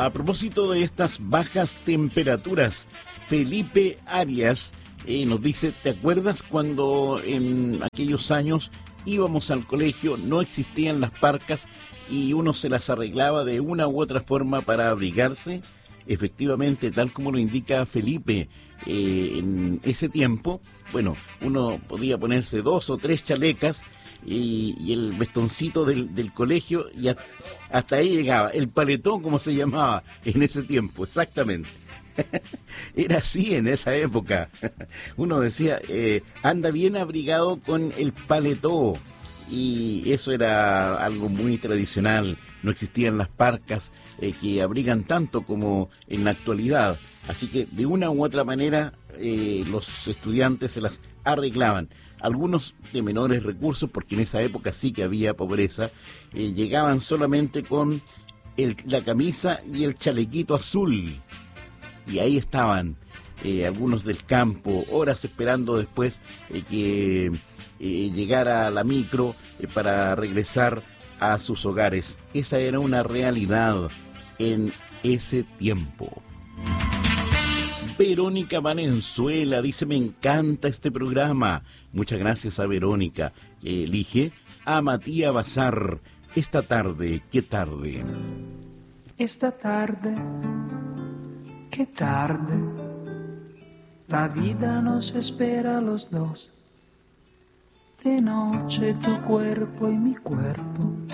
A propósito de estas bajas temperaturas, Felipe Arias nos dice, ¿te acuerdas cuando en aquellos años íbamos al colegio, no existían las parcas y uno se las arreglaba de una u otra forma para abrigarse? Efectivamente, tal como lo indica Felipe, en ese tiempo, bueno, uno podía ponerse 2 o 3 chalecas y el vestoncito del colegio y hasta ahí llegaba, el paletón como se llamaba en ese tiempo, exactamente. Era así en esa época. Uno decía, anda bien abrigado con el paletó. Y eso era algo muy tradicional. No existían las parcas que abrigan tanto como en la actualidad. Así que de una u otra manera los estudiantes se las arreglaban. Algunos de menores recursos, porque en esa época sí que había pobreza, llegaban solamente con la camisa y el chalequito azul. Y ahí estaban algunos del campo, horas esperando después que llegara la micro para regresar a sus hogares. Esa era una realidad en ese tiempo. Verónica Valenzuela dice, me encanta este programa. Muchas gracias a Verónica, que elige a Matías Bazar. Esta tarde, ¿qué tarde? Esta tarde, qué tarde. La vida nos espera a los dos. De noche tu cuerpo y mi cuerpo